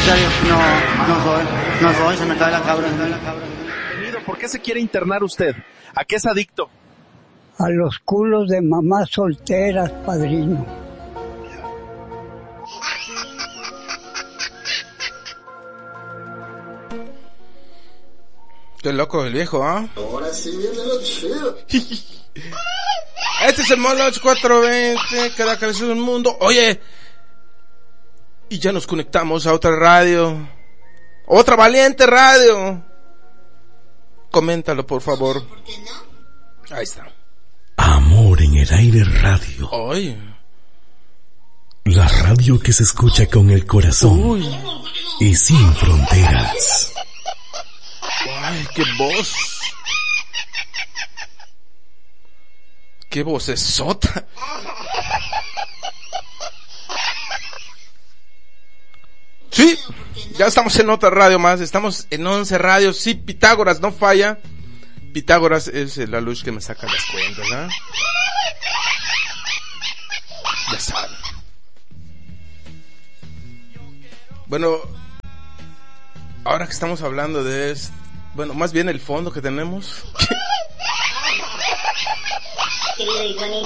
¿En serio? No soy, se me cae la cabra. ¿Por qué se quiere internar usted? ¿A qué es adicto? A los culos de mamás solteras, padrino. Qué loco el viejo, ¿ah? Ahora sí viene lo chido. Este es el Moloch 420, cada cabeza de un mundo. Oye, y ya nos conectamos a otra radio. Otra valiente radio. Coméntalo, por favor. ¿Por qué no? Ahí está. Amor en el aire radio. Oye. La radio que se escucha con el corazón. Uy. Y sin fronteras. Ay, qué voz. Qué vocesota. Sí, ya estamos en otra radio más. Estamos en 11 radios. Sí, Pitágoras no falla. Pitágoras es la luz que me saca las cuentas, ¿no? Ya saben. Bueno, ahora que estamos hablando de esto, bueno, más bien el fondo que tenemos. Querido y bonito.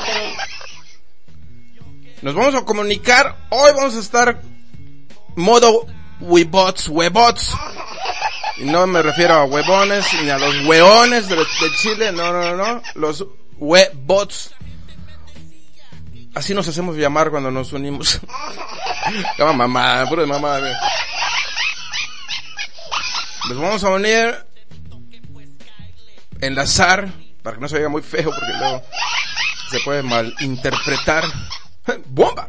Nos vamos a comunicar. Hoy vamos a estar modo webots. Y no me refiero a huevones ni a los hueones de Chile. No. Los webots. Así nos hacemos llamar cuando nos unimos. Cama mamá, puro de mamá. Nos vamos a unir, enlazar, para que no se oiga muy feo, porque luego se puede malinterpretar. ¡Bomba!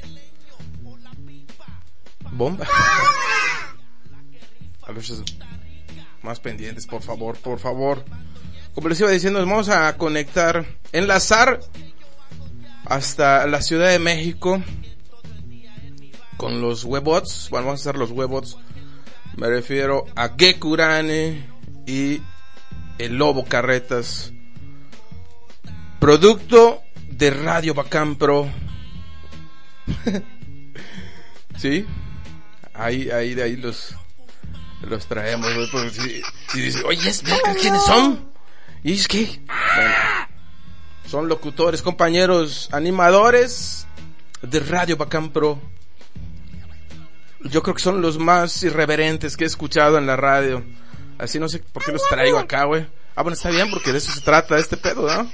A veces más pendientes, por favor. Como les iba diciendo, nos vamos a conectar, enlazar hasta la Ciudad de México con los webots. Bueno, vamos a hacer los webots. Me refiero a Gekurane y el Lobo Carretas, producto de Radio Bacán Pro. Sí, ahí de ahí los traemos. Si dice, oye, ¿quiénes son? Y es que, bueno, son locutores, compañeros, animadores de Radio Bacán Pro. Yo creo que son los más irreverentes que he escuchado en la radio. Así no sé por qué los traigo acá, güey. Ah, bueno, está bien, porque de eso se trata este pedo, ¿no?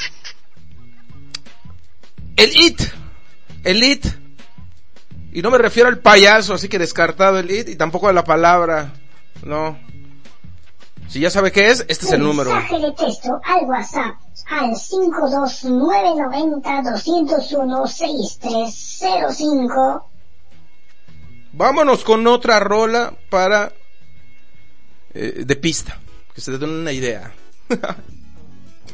El IT. Y no me refiero al payaso, así que descartado el IT, y tampoco a la palabra. No. Si ya sabe qué es, este es el número. Mensaje de texto al WhatsApp al 52990-201-6305. Vámonos con otra rola para de pista, que se den una idea.